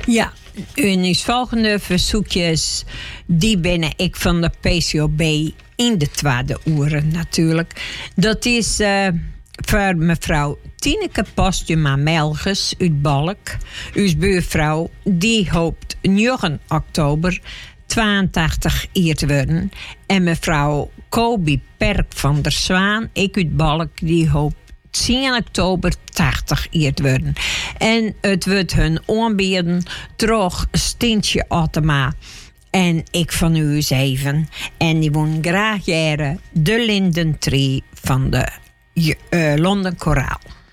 Ja, en uw volgende verzoekjes, die ben ik van de PCOB in de tweede uren natuurlijk. Dat is voor mevrouw Tineke Postuma Melges uit Balk. Uw buurvrouw, die hoopt 9 oktober 82 jaar te worden. En mevrouw Kobi Perk van der Zwaan, ik uit Balk, die hoopt 10 oktober 80 jaar te worden. En het wordt hun aanbieden terug Stintje Ottema. En ik van u 7. En die woon graag jaren de Lindentree van de London Koraal.